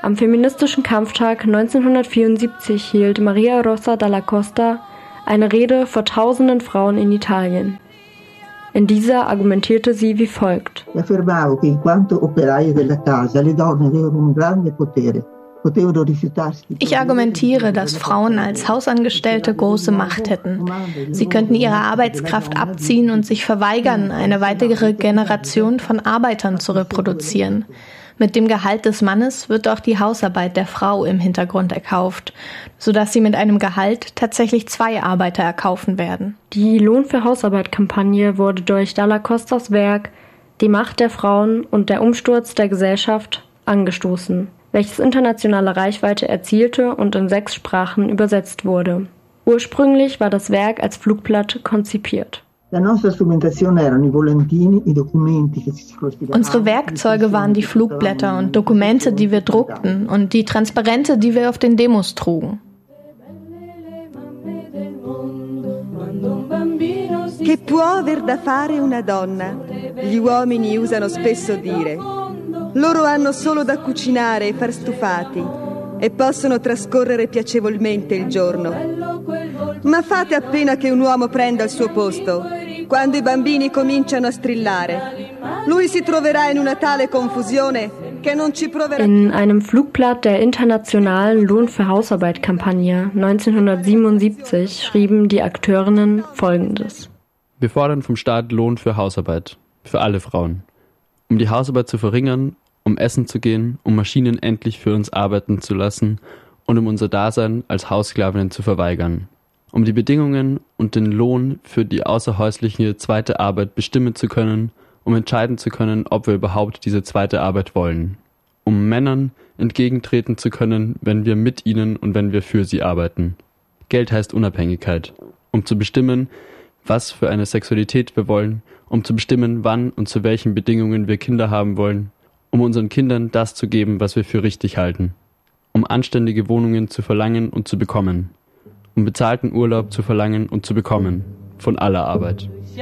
Am feministischen Kampftag 1974 hielt Maria Rosa Dalla Costa eine Rede vor tausenden Frauen in Italien. In dieser argumentierte sie wie folgt. Ich argumentiere, dass Frauen als Hausangestellte große Macht hätten. Sie könnten ihre Arbeitskraft abziehen und sich verweigern, eine weitere Generation von Arbeitern zu reproduzieren. Mit dem Gehalt des Mannes wird auch die Hausarbeit der Frau im Hintergrund erkauft, sodass sie mit einem Gehalt tatsächlich 2 Arbeiter erkaufen werden. Die Lohn für Hausarbeit-Kampagne wurde durch Dalla Costas Werk Die Macht der Frauen und der Umsturz der Gesellschaft angestoßen, welches internationale Reichweite erzielte und in 6 Sprachen übersetzt wurde. Ursprünglich war das Werk als Flugblatt konzipiert. Unsere Werkzeuge waren die Flugblätter und Dokumente, die wir druckten, und die Transparente, die wir auf den Demos trugen. Che può aver da fare una donna? Gli uomini usano spesso dire. Loro hanno solo da cucinare e far stufati e possono trascorrere piacevolmente il giorno. Ma fate appena che un uomo prenda il suo posto, quando i bambini cominciano a strillare. Lui si troverà in una tale confusione che non ci proverà. In einem Flugblatt der internationalen Lohn für Hausarbeit-Kampagne 1977 schrieben die Akteurinnen Folgendes. Wir fordern vom Staat Lohn für Hausarbeit, für alle Frauen. Um die Hausarbeit zu verringern, um essen zu gehen, um Maschinen endlich für uns arbeiten zu lassen und um unser Dasein als Haussklavinnen zu verweigern. Um die Bedingungen und den Lohn für die außerhäusliche zweite Arbeit bestimmen zu können, um entscheiden zu können, ob wir überhaupt diese zweite Arbeit wollen. Um Männern entgegentreten zu können, wenn wir mit ihnen und wenn wir für sie arbeiten. Geld heißt Unabhängigkeit. Um zu bestimmen, was für eine Sexualität wir wollen, um zu bestimmen, wann und zu welchen Bedingungen wir Kinder haben wollen, um unseren Kindern das zu geben, was wir für richtig halten. Um anständige Wohnungen zu verlangen und zu bekommen. Um bezahlten Urlaub zu verlangen und zu bekommen. Von aller Arbeit.